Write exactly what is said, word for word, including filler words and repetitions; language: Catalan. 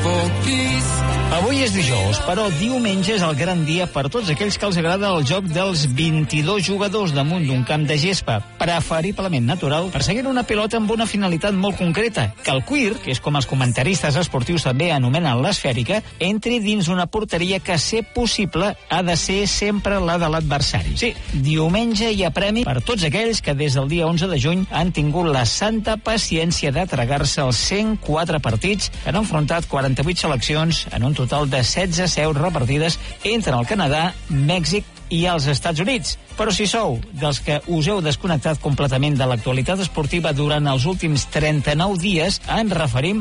Avui és dijous, però diumenge és el gran dia per tots aquells que els agrada el joc dels vint-i-dos jugadors damunt d'un camp de gespa, preferiblement natural, perseguint una pilota amb una finalitat molt concreta, que el queer, que és com els comentaristes esportius també anomenen l'esfèrica, entri dins una porteria que, ser possible, ha de ser sempre la de l'adversari. Sí, diumenge hi ha premi per tots aquells que des del dia onze de juny han tingut la santa paciència de tragar-se els cent quatre partits que han enfrontat quaranta-vuit seleccions en un total de setze seus repartides entre el Canadà, Mèxic i els Estats Units. Però si sou dels que us heu desconnectat completament de l'actualitat esportiva durant els últims trenta-nou dies, ens referim